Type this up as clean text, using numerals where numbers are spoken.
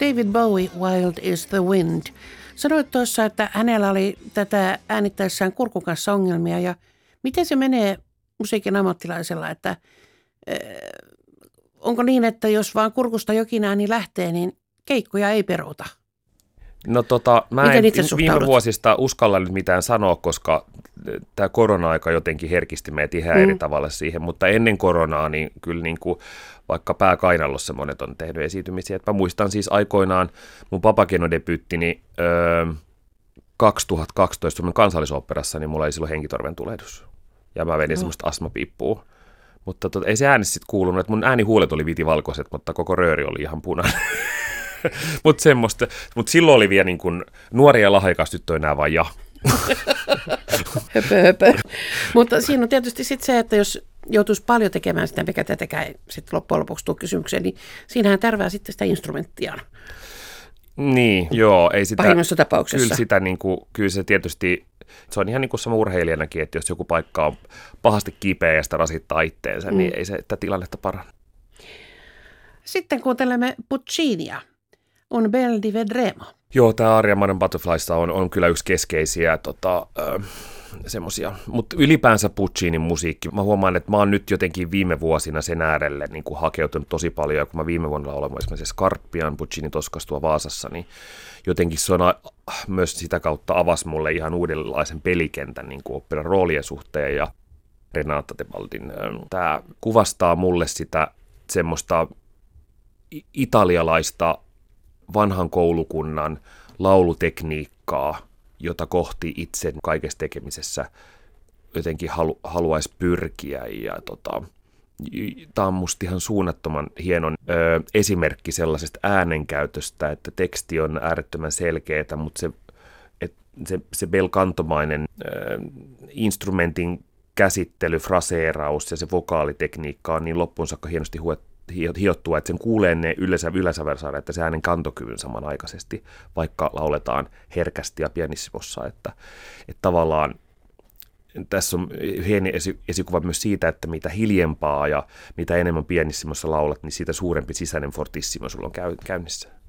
David Bowie, Wild is the Wind. Sanoit tuossa, että hänellä oli tätä äänittäessään kurkun kanssa ongelmia. Ja miten se menee musiikin ammattilaisella, että onko niin, että jos vaan kurkusta jokin ääni lähtee, niin keikkoja ei peruuta? No mä en viime vuosista uskalla nyt mitään sanoa, koska tämä korona-aika jotenkin herkisti meitä ihan eri tavalla siihen, mutta ennen koronaa niin kyllä niin kuin vaikka pääkainalossa monet on tehnyt esiintymisiä. Mä muistan siis aikoinaan mun Papageno-debyyttini 2012 Suomen Kansallisoopperassa, niin mulla oli silloin henkitorven tulehdus. Ja mä vedin semmoista astmapiippua. Mutta ei se ääni sitten kuulunut, että mun äänihuulet oli vitivalkoiset, mutta koko rööri oli ihan punainen. Mutta silloin oli vielä niin kuin nuoria ja lahjakas tyttö enää vaan ja. Höpö. Mutta siinä on tietysti sitten se, että jos joutuisi paljon tekemään sitä, mikä tietenkään sitten loppujen lopuksi tuo kysymykseen, niin siinähän tärvää sitten sitä instrumenttiaan. Niin, joo. Ei sitä, pahimmassa tapauksessa. Kyllä se tietysti, se on ihan niin kuin sama urheilijanakin, että jos joku paikka on pahasti kipeä ja sitä rasittaa itteensä, niin ei se tätä tilannetta paranna. Sitten kuuntelemme Puccinia. Un bel di vedremo. Joo, tämä Aria Modern Butterflyssa on kyllä yksi keskeisiä semmoisia. Mutta ylipäänsä Puccinin musiikki, mä huomaan, että mä oon nyt jotenkin viime vuosina sen äärelle niin kuin hakeutunut tosi paljon, ja kun mä viime vuonna olen esimerkiksi Scarpian Puccini Toskastua Vaasassa, niin jotenkin se on myös sitä kautta avasi mulle ihan uudenlaisen pelikentän niin kuin operan roolien suhteen, ja Renata Tebaldin tämä kuvastaa mulle sitä semmoista italialaista vanhan koulukunnan laulutekniikkaa, jota kohti itse kaikessa tekemisessä jotenkin haluaisi pyrkiä. Ja tämä on musta ihan suunnattoman hienon esimerkki sellaisesta äänenkäytöstä, että teksti on äärettömän selkeää, mutta se belcantomainen instrumentin käsittely, fraseeraus ja se vokaalitekniikka on niin loppuun saakka hienosti hiottua, että sen kuulee ne yläsäversaaret, että se äänen kantokyvyn samanaikaisesti, vaikka lauletaan herkästi ja pianissimossa, että tavallaan tässä on hieno esikuva myös siitä, että mitä hiljempaa ja mitä enemmän pianissimossa laulat, niin siitä suurempi sisäinen fortissimo sulla on käynnissä.